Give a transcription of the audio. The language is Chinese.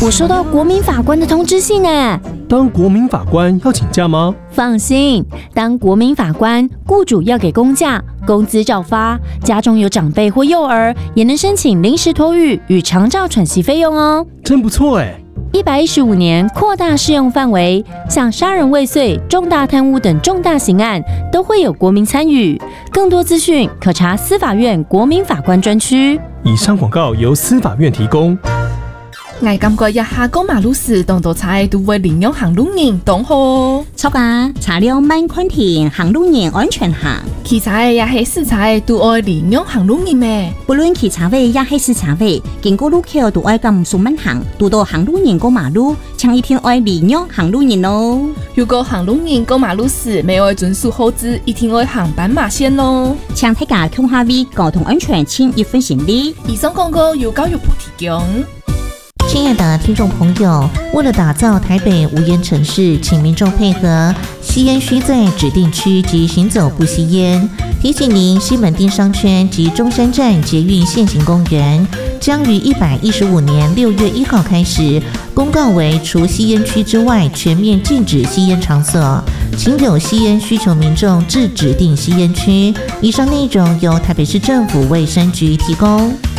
我收到国民法官的通知信呢。 当国民法官要请假吗？ 放心，当国民法官，雇主要给公假，工资照发。家中有长辈或幼儿，也能申请临时托育与长照喘息费用哦。 真不错哎 ！115年扩大适用范围，像杀人未遂、重大贪污等重大刑案都会有国民参与。更多资讯可查司法院国民法官专区。 以上广告由司法院提供。 我感觉一下过马路时，当到菜都会领用行路人懂好。 错噶，查了慢宽田行路人安全行。 汽车也是死菜都爱领用行路人咩？ 不论汽车位也是死车位，经过路口都爱咁速慢行，遇到行路人过马路，请一定爱领用行路人咯。 如果行路人过马路时没有遵守好志，一定爱行斑马线咯。 请大家看下位交通安全请一分行力。 以上广告由教育部提供。 亲爱的听众朋友，为了打造台北无烟城市，请民众配合，吸烟需在指定区及行走不吸烟。提醒您，西门町商圈及中山站捷运现行公园将于115年6月1号开始公告为除吸烟区之外全面禁止吸烟场所，请有吸烟需求民众至指定吸烟区。以上内容由台北市政府卫生局提供。